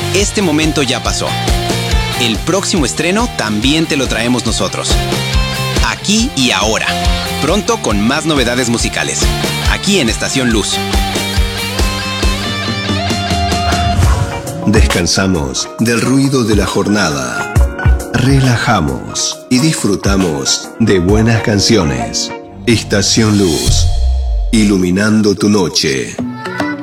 Este momento ya pasó. El próximo estreno también te lo traemos nosotros. Aquí y ahora. Pronto con más novedades musicales. Aquí en Estación Luz. Descansamos del ruido de la jornada. Relajamos y disfrutamos de buenas canciones. Estación Luz, iluminando tu noche.